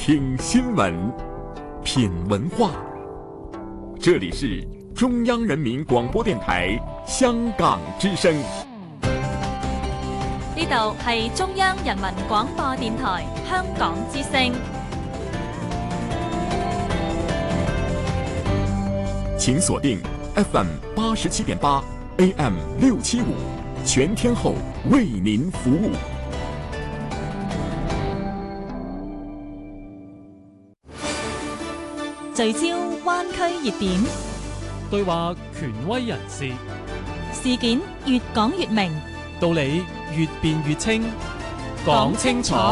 听新闻，品文化。这里是中央人民广播电台香港之声。 呢度係中央人民廣播電台香港之聲。 請鎖定 FM 87.8 AM 675，全天候為您服務。 聚焦灣區熱點， 對話權威人士， 事件越講越明， 道理越辯越清，講清楚。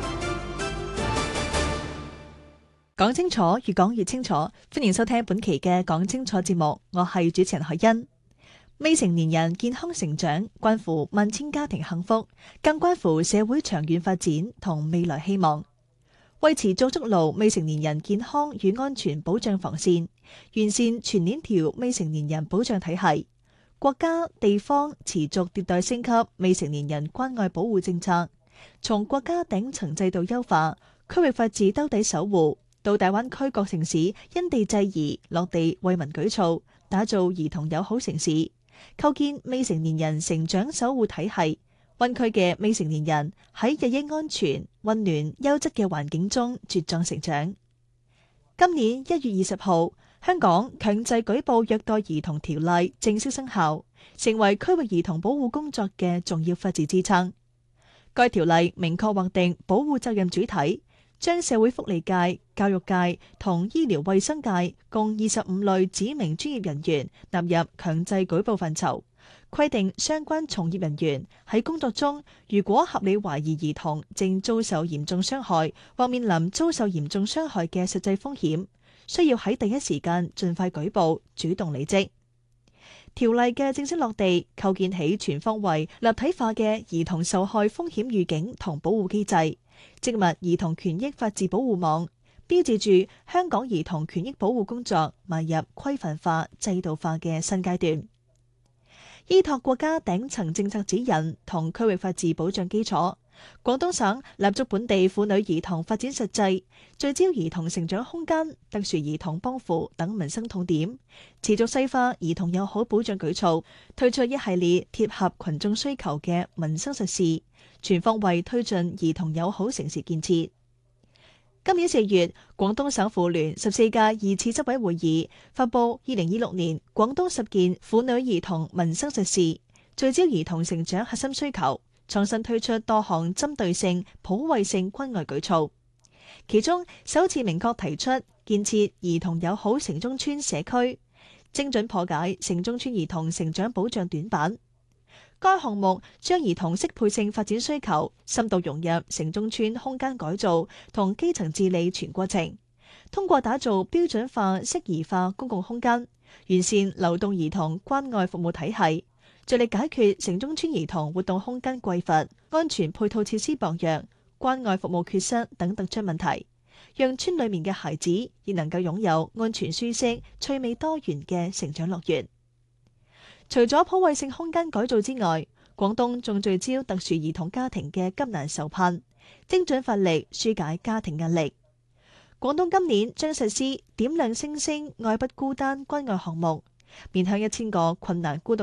講清楚，越講越清楚。歡迎收聽本期嘅講清楚節目，我係主持人海欣。未成年人健康成長，關乎萬千家庭幸福，更關乎社會長遠發展同未來希望。為持續築牢未成年人健康與安全保障防線，完善全鏈條未成年人保障體系，國家地方持續迭代升級未成年人關愛保護政策，從國家頂層制度優化、區域法治兜底守護，到大灣區各城市因地制宜落地為民舉措，打造兒童友好城市，構建未成年人成長守護體系。灣區嘅未成年人喺日益安全、溫暖、優質嘅環境中茁壯成長。今年1月20號，香港強制舉報虐待兒童條例正式生效，成為區域兒童保護工作嘅重要法治支撐。該條例明確劃定保護責任主體，將社會福利界、教育界同醫療衛生界共25類指明專業人員納入強制舉報範疇。規定相關從業人員喺工作中，如果合理懷疑兒童正遭受嚴重傷害或面臨遭受嚴重傷害嘅實際風險，需要喺第一時間盡快舉報，主動離職。條例嘅正式落地，構建起全方位立體化嘅兒童受害風險預警同保護機制，植物兒童權益法治保護網，標誌住香港兒童權益保護工作邁入規範化、制度化嘅新階段。依託國家頂層政策指引同區域法治保障基礎，廣東省立足本地婦女兒童發展實際，聚焦兒童成長空間、特殊兒童幫扶等民生痛點，持續細化兒童友好保障舉措，推出一系列貼合群眾需求嘅民生實事，全方位推進兒童友好城市建設。今年4月，廣東省婦聯14屆2次執委會議發布2026年廣東10件婦女兒童民生實事，聚焦兒童成長核心需求，創新推出多項針對性、普惠性關愛舉措。其中，首次明確提出建設兒童友好城中村社區，精準破解城中村兒童成長保障短板。該項目將兒童適配性發展需求深度融入城中村空間改造同基層治理全過程，通過打造標準化、適宜化公共空間，完善流動兒童關愛服務體系，着力解決城中村兒童活動空間匱乏、安全配套設施薄弱、關愛服務缺失等突出問題，讓村裏面嘅孩子亦能夠擁有安全舒適、趣味多元嘅成長樂園。除咗普惠性空間改造之外，廣東仲聚焦特殊兒童家庭嘅急難愁盼，精準發力紓解家庭壓力。廣東今年將實施點亮星星愛不孤單關愛項目，面向1000個困難孤獨